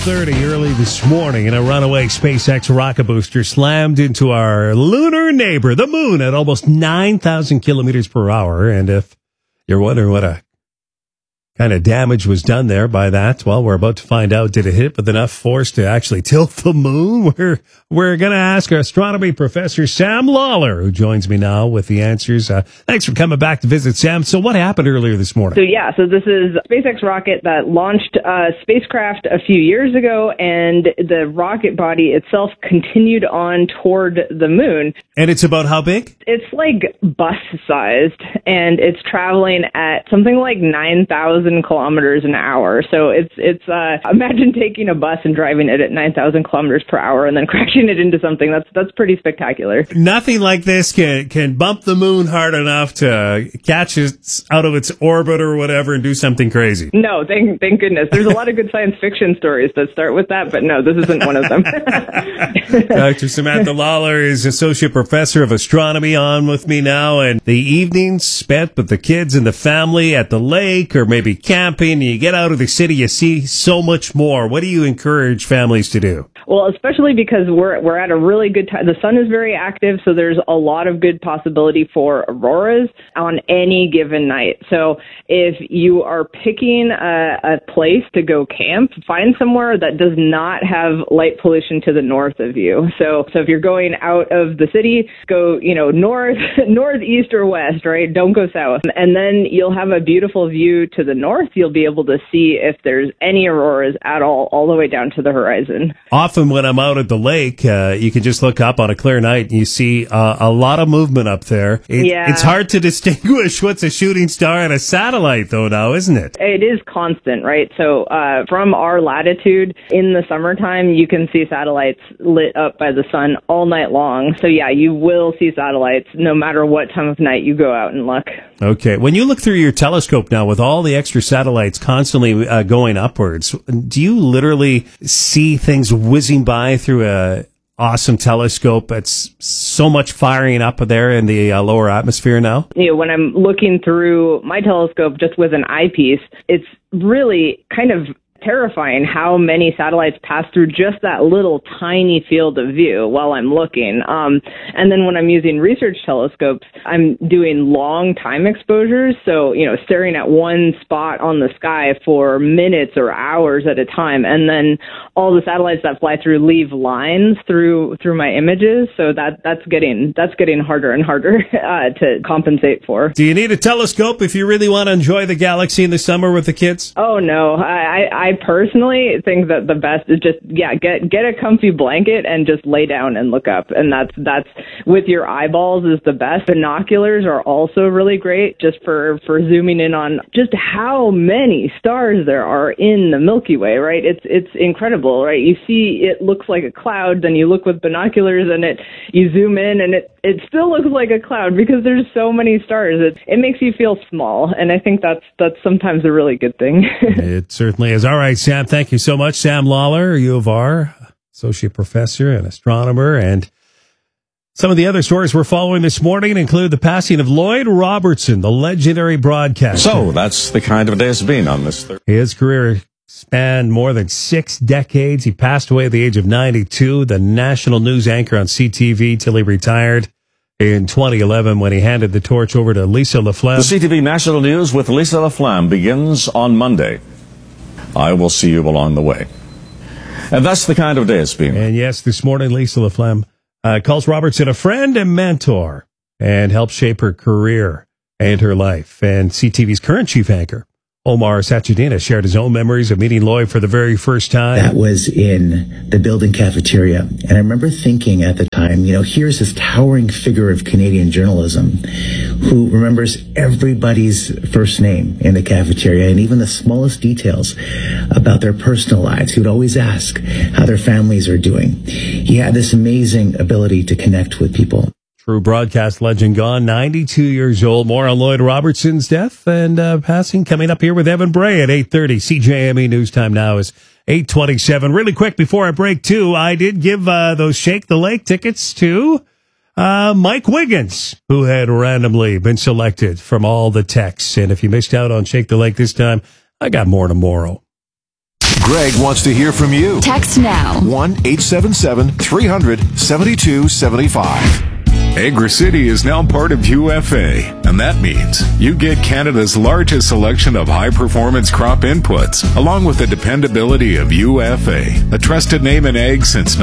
12:30 early this morning, and a runaway SpaceX rocket booster slammed into our lunar neighbor, the moon, at almost 9,000 kilometers per hour. And if you're wondering what a kind of damage was done there by that, well, we're about to find out. Did it hit with enough force to actually tilt the moon? We're going to ask our astronomy professor, Sam Lawler, who joins me now with the answers. Thanks for coming back to visit, Sam. So what happened earlier this morning? So this is a SpaceX rocket that launched a spacecraft a few years ago, and the rocket body itself continued on toward the moon. And it's about how big? It's like bus-sized, and it's traveling at something like 9,000 kilometers an hour. So it's imagine taking a bus and driving it at 9,000 kilometers per hour and then crashing it into something. That's pretty spectacular. Nothing like this can bump the moon hard enough to catch it out of its orbit or whatever and do something crazy. No, thank goodness. There's a lot of good science fiction stories that start with that, but no, this isn't one of them. Dr. Samantha Lawler is Associate Professor of Astronomy on with me now, and the evenings spent with the kids and the family at the lake or maybe camping. You get out of the city, you see so much more. What do you encourage families to do? Well, especially because we're at a really good time. The sun is very active, so there's a lot of good possibility for auroras on any given night. So if you are picking a place to go camp, find somewhere that does not have light pollution to the north of you. So if you're going out of the city, go, north, east, or west, right? Don't go south. And then you'll have a beautiful view to the north. You'll be able to see if there's any auroras at all the way down to the horizon. Often when I'm out at the lake, you can just look up on a clear night and you see a lot of movement up there. It's hard to distinguish what's a shooting star and a satellite, though, now, isn't it? It is constant, right? So from our latitude, in the summertime, you can see satellites lit up by the sun all night long. So, yeah, you will see satellites no matter what time of night you go out and look. Okay. When you look through your telescope now with all the extra satellites constantly going upwards, do you literally see things whizzing by through a awesome telescope? It's so much firing up there in the lower atmosphere now. When I'm looking through my telescope just with an eyepiece, it's really kind of terrifying how many satellites pass through just that little tiny field of view while I'm looking. And then when I'm using research telescopes, I'm doing long time exposures. So, staring at one spot on the sky for minutes or hours at a time. And then all the satellites that fly through leave lines through my images. So that's getting harder and harder to compensate for. Do you need a telescope if you really want to enjoy the galaxy in the summer with the kids? Oh, no. I personally think that the best is just, get a comfy blanket and just lay down and look up. And that's with your eyeballs is the best. Binoculars are also really great just for zooming in on just how many stars there are in the Milky Way, right? It's incredible, right? You see it looks like a cloud, then you look with binoculars and you zoom in and it still looks like a cloud because there's so many stars. It makes you feel small, and I think that's sometimes a really good thing. It certainly is. All right, Sam, thank you so much. Sam Lawler, U of R, Associate Professor and Astronomer. And some of the other stories we're following this morning include the passing of Lloyd Robertson, the legendary broadcaster. So that's the kind of day it's been on this Thursday. His career spanned more than 6 decades. He passed away at the age of 92, the national news anchor on CTV till he retired in 2011 when he handed the torch over to Lisa LaFlamme. The CTV National News with Lisa LaFlamme begins on Monday. I will see you along the way. And that's the kind of day it's been. And yes, this morning, Lisa LaFlamme calls Robertson a friend and mentor and helped shape her career and her life. And CTV's current chief anchor, Omar Sachedina, shared his own memories of meeting Lloyd for the very first time. That was in the building cafeteria. And I remember thinking at the time, here's this towering figure of Canadian journalism who remembers everybody's first name in the cafeteria and even the smallest details about their personal lives. He would always ask how their families are doing. He had this amazing ability to connect with people. True broadcast legend gone, 92 years old. More on Lloyd Robertson's death and passing coming up here with Evan Bray at 8:30. CJME News Time now is 8:27. Really quick before I break too, I did give those Shake the Lake tickets to Mike Wiggins, who had randomly been selected from all the texts. And if you missed out on Shake the Lake this time, I got more tomorrow. Greg wants to hear from you. Text now. 1-877-300-7275. Agri-City is now part of UFA, and that means you get Canada's largest selection of high-performance crop inputs, along with the dependability of UFA, a trusted name in ag since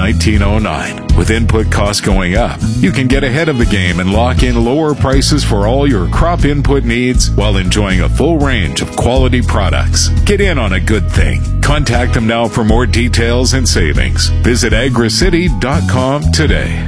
1909. With input costs going up, you can get ahead of the game and lock in lower prices for all your crop input needs while enjoying a full range of quality products. Get in on a good thing. Contact them now for more details and savings. Visit agricity.com today.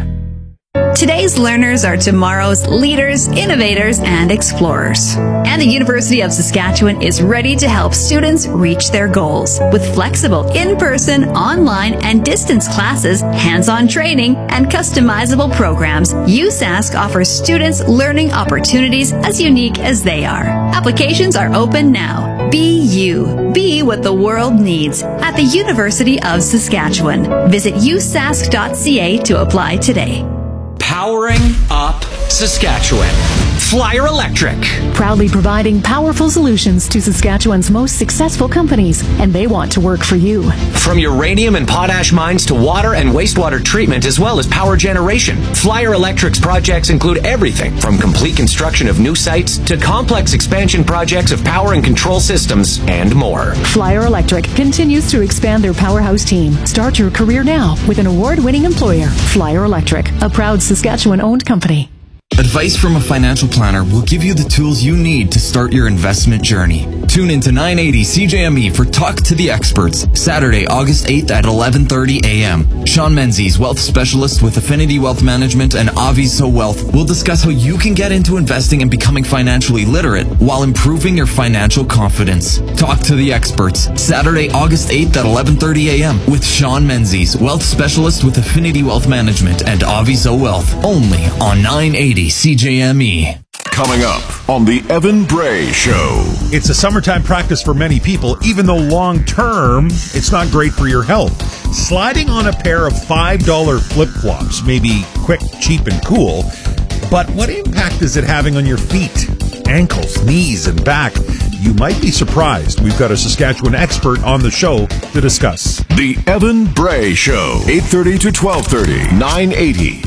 Today's learners are tomorrow's leaders, innovators, and explorers. And the University of Saskatchewan is ready to help students reach their goals. With flexible in-person, online, and distance classes, hands-on training, and customizable programs, USask offers students learning opportunities as unique as they are. Applications are open now. Be you. Be what the world needs at the University of Saskatchewan. Visit usask.ca to apply today. Powering up Saskatchewan. Flyer Electric. Proudly providing powerful solutions to Saskatchewan's most successful companies, and they want to work for you. From uranium and potash mines to water and wastewater treatment, as well as power generation, Flyer Electric's projects include everything from complete construction of new sites to complex expansion projects of power and control systems and more. Flyer Electric continues to expand their powerhouse team. Start your career now with an award-winning employer, Flyer Electric, a proud Saskatchewan-owned company. Advice from a financial planner will give you the tools you need to start your investment journey. Tune into 980 CJME for Talk to the Experts, Saturday, August 8th at 11:30 a.m. Sean Menzies, wealth specialist with Affinity Wealth Management and Aviso Wealth, will discuss how you can get into investing and becoming financially literate while improving your financial confidence. Talk to the Experts, Saturday, August 8th at 11:30 a.m. with Sean Menzies, wealth specialist with Affinity Wealth Management and Aviso Wealth, only on 980 CJME. Coming up on the Evan Bray Show. It's a summertime practice for many people, even though long term, it's not great for your health. Sliding on a pair of $5 flip-flops may be quick, cheap, and cool, but what impact is it having on your feet, ankles, knees, and back? You might be surprised. We've got a Saskatchewan expert on the show to discuss. The Evan Bray Show, 8:30 to 12:30, 980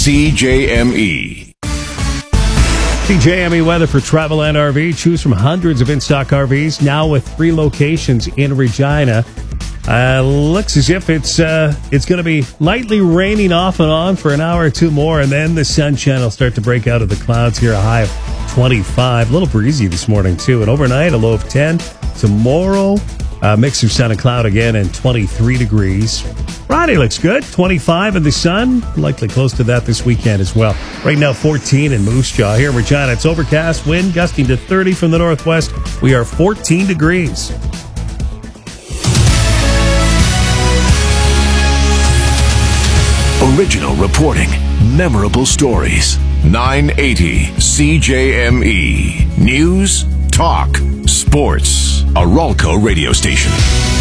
CJME. CJME weather for Travel and RV. Choose from hundreds of in-stock RVs, now with 3 locations in Regina. Looks as if it's going to be lightly raining off and on for an hour or two more, and then the sunshine will start to break out of the clouds here, a high of 25. A little breezy this morning, too. And overnight, a low of 10. Tomorrow, mix of sun and cloud again, and 23 degrees. Friday looks good, 25 in the sun, likely close to that this weekend as well. Right now, 14 in Moose Jaw. Here in Regina, it's overcast, wind gusting to 30 from the northwest. We are 14 degrees. Original reporting, memorable stories. 980 CJME. News, talk, sports. A Ralco radio station.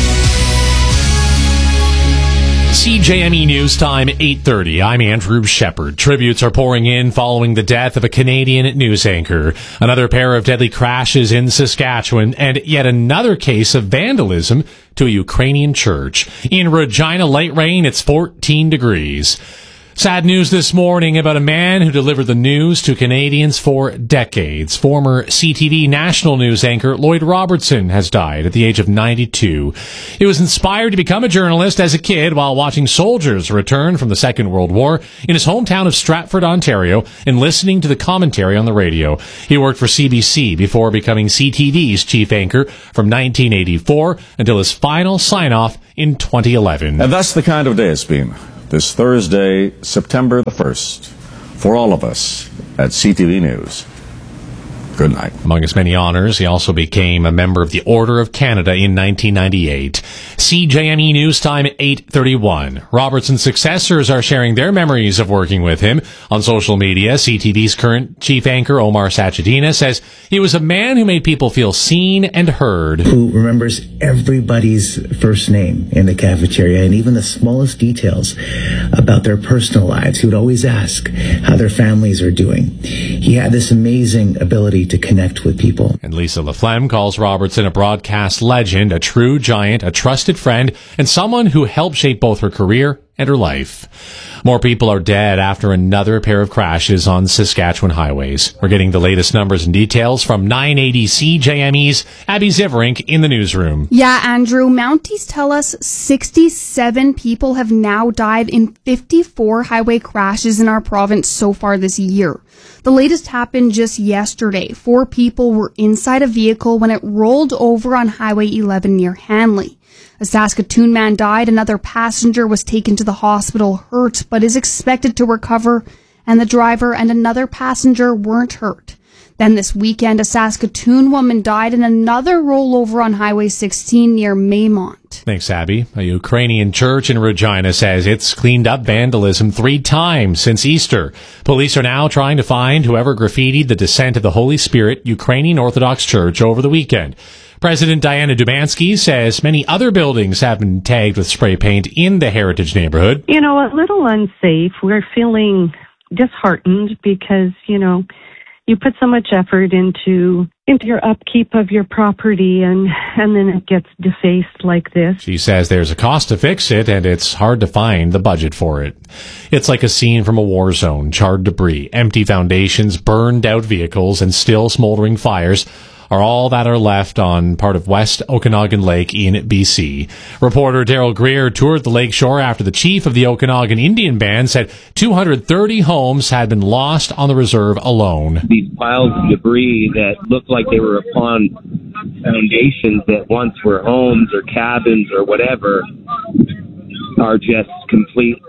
CJME News Time, 8:30. I'm Andrew Shepard. Tributes are pouring in following the death of a Canadian news anchor. Another pair of deadly crashes in Saskatchewan, and yet another case of vandalism to a Ukrainian church. In Regina, light rain, it's 14 degrees. Sad news this morning about a man who delivered the news to Canadians for decades. Former CTV national news anchor Lloyd Robertson has died at the age of 92. He was inspired to become a journalist as a kid while watching soldiers return from the Second World War in his hometown of Stratford, Ontario, and listening to the commentary on the radio. He worked for CBC before becoming CTV's chief anchor from 1984 until his final sign-off in 2011. And that's the kind of day it's been this Thursday, September the 1st, for all of us at CTV News. Good night. Among his many honors, he also became a member of the Order of Canada in 1998. CJME News Time at 8:31. Robertson's successors are sharing their memories of working with him. On social media, CTV's current chief anchor, Omar Sachedina, says he was a man who made people feel seen and heard. Who remembers everybody's first name in the cafeteria and even the smallest details about their personal lives. He would always ask how their families are doing. He had this amazing ability to connect with people. And Lisa Laflamme calls Robertson a broadcast legend, a true giant, a trusted friend, and someone who helped shape both her career and her life. More people are dead after another pair of crashes on Saskatchewan highways. We're getting the latest numbers and details from 980 CJME's Abby Ziverink in the newsroom. Yeah, Andrew, Mounties tell us 67 people have now died in 54 highway crashes in our province so far this year. The latest happened just yesterday. 4 people were inside a vehicle when it rolled over on Highway 11 near Hanley. A Saskatoon man died. Another passenger was taken to the hospital hurt, but is expected to recover, and the driver and another passenger weren't hurt. Then this weekend, a Saskatoon woman died in another rollover on Highway 16 near Maymont. Thanks, Abby. A Ukrainian church in Regina says it's cleaned up vandalism 3 times since Easter. Police are now trying to find whoever graffitied the Descent of the Holy Spirit Ukrainian Orthodox Church over the weekend. President Diana Dumansky says many other buildings have been tagged with spray paint in the heritage neighborhood. You know, a little unsafe. We're feeling disheartened because, you put so much effort into your upkeep of your property and then it gets defaced like this. She says there's a cost to fix it and it's hard to find the budget for it. It's like a scene from a war zone. Charred debris, empty foundations, burned out vehicles, and still smoldering fires are all that are left on part of West Okanagan Lake in BC. Reporter Daryl Greer toured the lakeshore after the chief of the Okanagan Indian Band said 230 homes had been lost on the reserve alone. These piles of debris that looked like they were upon foundations that once were homes or cabins or whatever are just complete,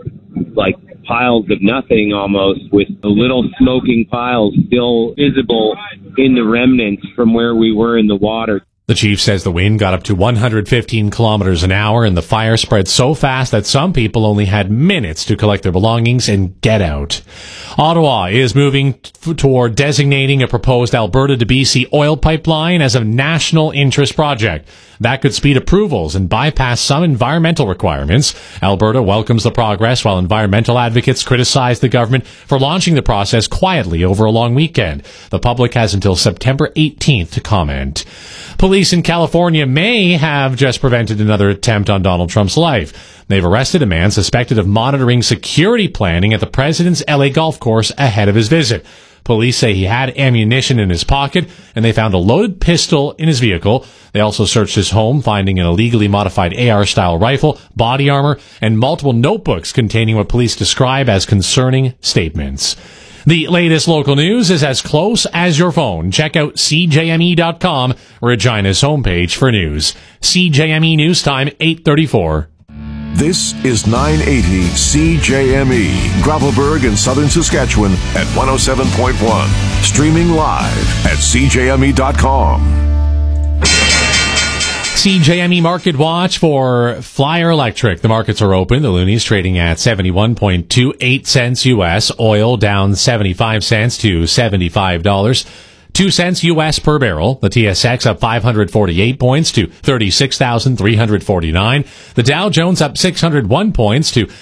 piles of nothing almost, with the little smoking piles still visible in the remnants from where we were in the water. The chief says the wind got up to 115 kilometers an hour and the fire spread so fast that some people only had minutes to collect their belongings and get out. Ottawa is moving toward designating a proposed Alberta to BC oil pipeline as a national interest project. That could speed approvals and bypass some environmental requirements. Alberta welcomes the progress, while environmental advocates criticize the government for launching the process quietly over a long weekend. The public has until September 18th to comment. Police in California may have just prevented another attempt on Donald Trump's life. They've arrested a man suspected of monitoring security planning at the president's LA golf course ahead of his visit. Police say he had ammunition in his pocket, and they found a loaded pistol in his vehicle. They also searched his home, finding an illegally modified AR-style rifle, body armor, and multiple notebooks containing what police describe as concerning statements. The latest local news is as close as your phone. Check out CJME.com, Regina's homepage for news. CJME News Time, 8:34. This is 980 CJME, Gravelburg in southern Saskatchewan at 107.1. Streaming live at CJME.com. CJME Market Watch for Flyer Electric. The markets are open. The Loonies trading at 71.28 cents U.S. Oil down 75 cents to $75. 2 cents U.S. per barrel. The TSX up 548 points to 36,349. The Dow Jones up 601 points to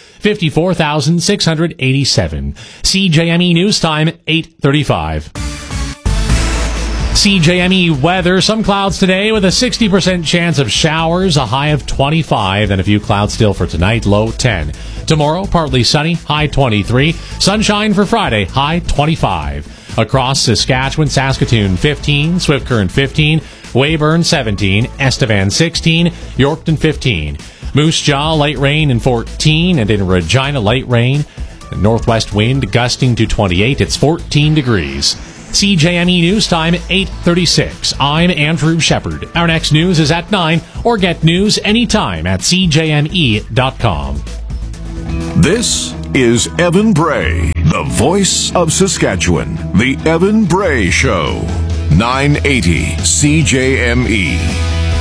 54,687. CJME News Time, 8:35. CJME weather. Some clouds today with a 60% chance of showers, a high of 25, and a few clouds still for tonight, low 10. Tomorrow, partly sunny, high 23. Sunshine for Friday, high 25. Across Saskatchewan, Saskatoon 15, Swift Current 15, Weyburn 17, Estevan 16, Yorkton 15. Moose Jaw, light rain in 14, and in Regina, light rain. Northwest wind gusting to 28. It's 14 degrees. CJME News Time, 8:36. I'm Andrew Shepard. Our next news is at 9, or get news anytime at CJME.com. This is Evan Bray, the voice of Saskatchewan. The Evan Bray Show. 980 CJME.